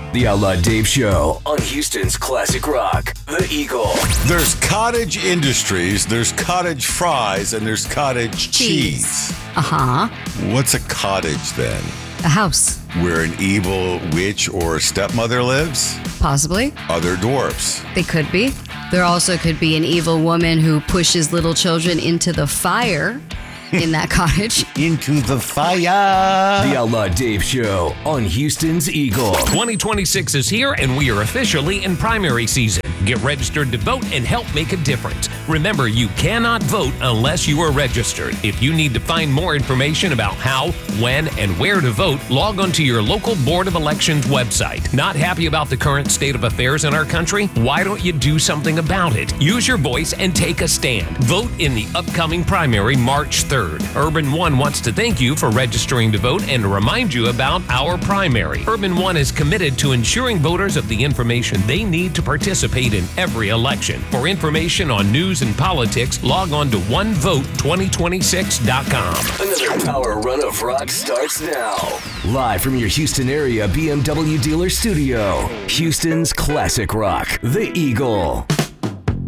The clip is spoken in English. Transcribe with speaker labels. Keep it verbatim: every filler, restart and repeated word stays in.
Speaker 1: The Outlaw Dave Show on Houston's Classic Rock, The Eagle.
Speaker 2: There's cottage industries, there's cottage fries, and there's cottage cheese.
Speaker 3: Cheese. Uh-huh.
Speaker 2: What's a cottage then?
Speaker 3: A house.
Speaker 2: Where an evil witch or stepmother lives?
Speaker 3: Possibly.
Speaker 2: Are there dwarfs?
Speaker 3: They could be. There also could be an evil woman who pushes little children into the fire in that cottage.
Speaker 2: Into the fire.
Speaker 1: The Outlaw Dave Show on Houston's Eagle.
Speaker 4: twenty twenty-six is here and we are officially in primary season. Get registered to vote and help make a difference. Remember, you cannot vote unless you are registered. If you need to find more information about how, when, and where to vote, log on to your local Board of Elections website. Not happy about the current state of affairs in our country? Why don't you do something about it? Use your voice and take a stand. Vote in the upcoming primary March third. Urban One wants to thank you for registering to vote and to remind you about our primary. Urban One is committed to ensuring voters of the information they need to participate in every election. For information on news and politics, log on to one vote twenty twenty-six dot com.
Speaker 1: Another power run of rock starts now. Live from your Houston area B M W dealer studio, Houston's Classic Rock, The Eagle.